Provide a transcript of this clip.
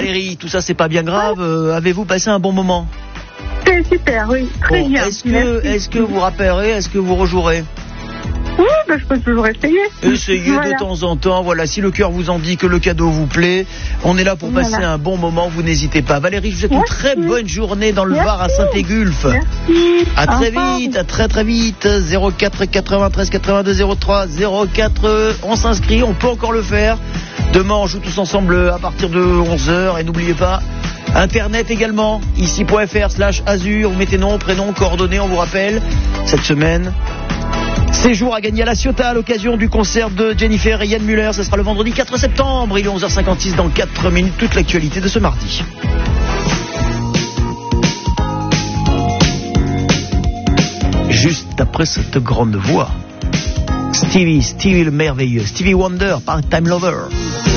Valérie, tout ça c'est pas bien grave. Avez-vous passé un bon moment? C'est super, oui, très bien. Est-ce que vous rappellerez, est-ce que vous rejouerez? Oui, je peux toujours essayer. Essayez de temps en temps, voilà, si le cœur vous en dit que le cadeau vous plaît, on est là pour passer un bon moment, vous n'hésitez pas. Valérie, je vous souhaite une très bonne journée dans le Var à Saint-Égulphe. Merci. À très vite, à très vite. 04 93 82 03 04, on s'inscrit, on peut encore le faire. Demain, on joue tous ensemble à partir de 11h et n'oubliez pas, Internet également, ici.fr/Azur, vous mettez nom, prénom, coordonnées, on vous rappelle, cette semaine. Séjour à gagner à La Ciotat à l'occasion du concert de Jennifer et Yann Muller. Ce sera le vendredi 4 septembre. Il est 11h56 dans 4 minutes. Toute l'actualité de ce mardi. Juste après cette grande voix, Stevie le merveilleux, Stevie Wonder, Part-Time Lover.